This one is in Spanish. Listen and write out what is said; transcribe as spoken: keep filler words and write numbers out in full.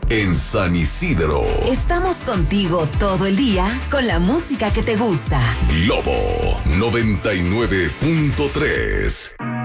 en San Isidro. Estamos contigo todo el día con la música que te gusta. Globo noventa y nueve punto tres.